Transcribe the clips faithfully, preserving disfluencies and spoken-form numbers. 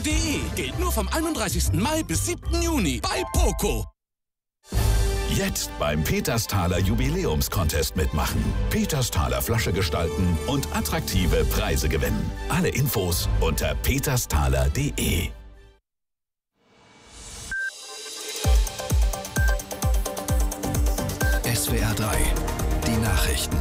De gilt nur vom einunddreißigsten Mai bis siebten Juni bei Poco. Jetzt beim Petersthaler Jubiläumscontest mitmachen. Petersthaler Flasche gestalten und attraktive Preise gewinnen. Alle Infos unter petersthaler punkt de. S W R drei, die Nachrichten.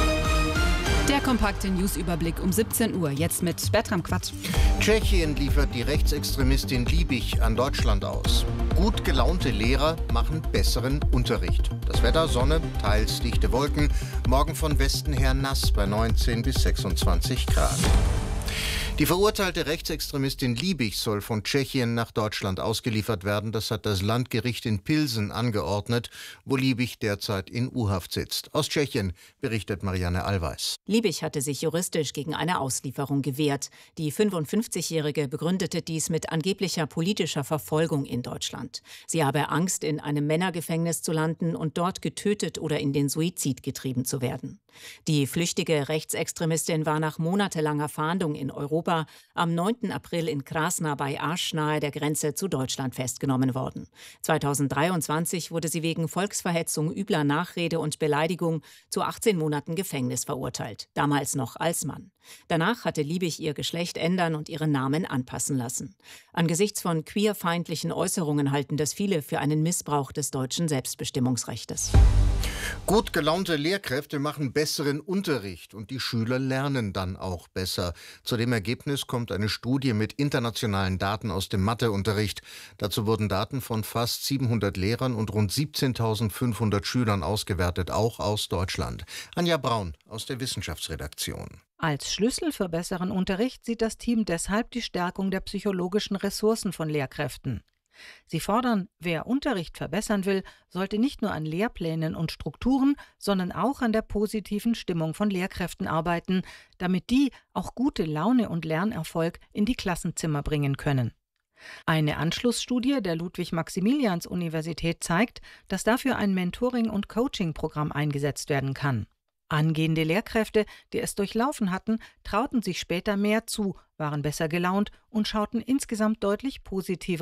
Der kompakte Newsüberblick um siebzehn Uhr, jetzt mit Bertram Quatt. Tschechien liefert die Rechtsextremistin Liebig an Deutschland aus. Gut gelaunte Lehrer machen besseren Unterricht. Das Wetter, Sonne, teils dichte Wolken. Morgen von Westen her nass bei neunzehn bis sechsundzwanzig Grad. Die verurteilte Rechtsextremistin Liebig soll von Tschechien nach Deutschland ausgeliefert werden. Das hat das Landgericht in Pilsen angeordnet, wo Liebig derzeit in U-Haft sitzt. Aus Tschechien berichtet Marianne Allweis. Liebig hatte sich juristisch gegen eine Auslieferung gewehrt. Die fünfundfünfzigjährige begründete dies mit angeblicher politischer Verfolgung in Deutschland. Sie habe Angst, in einem Männergefängnis zu landen und dort getötet oder in den Suizid getrieben zu werden. Die flüchtige Rechtsextremistin war nach monatelanger Fahndung in Europa am neunten April in Krasna bei Asch nahe der Grenze zu Deutschland festgenommen worden. zweitausenddreiundzwanzig wurde sie wegen Volksverhetzung, übler Nachrede und Beleidigung zu achtzehn Monaten Gefängnis verurteilt, damals noch als Mann. Danach hatte Liebig ihr Geschlecht ändern und ihren Namen anpassen lassen. Angesichts von queerfeindlichen Äußerungen halten das viele für einen Missbrauch des deutschen Selbstbestimmungsrechtes. Gut gelaunte Lehrkräfte machen besseren Unterricht und die Schüler lernen dann auch besser. Zu dem Ergebnis kommt eine Studie mit internationalen Daten aus dem Matheunterricht. Dazu wurden Daten von fast siebenhundert Lehrern und rund siebzehntausendfünfhundert Schülern ausgewertet, auch aus Deutschland. Anja Braun aus der Wissenschaftsredaktion. Als Schlüssel für besseren Unterricht sieht das Team deshalb die Stärkung der psychologischen Ressourcen von Lehrkräften. Sie fordern, wer Unterricht verbessern will, sollte nicht nur an Lehrplänen und Strukturen, sondern auch an der positiven Stimmung von Lehrkräften arbeiten, damit die auch gute Laune und Lernerfolg in die Klassenzimmer bringen können. Eine Anschlussstudie der Ludwig-Maximilians-Universität zeigt, dass dafür ein Mentoring- und Coaching-Programm eingesetzt werden kann. Angehende Lehrkräfte, die es durchlaufen hatten, trauten sich später mehr zu, waren besser gelaunt und schauten insgesamt deutlich positiver